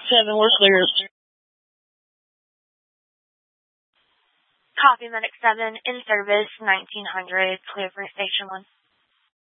7, we're clear. Copy, Medic 7, in service, 1900, clear for Station 1.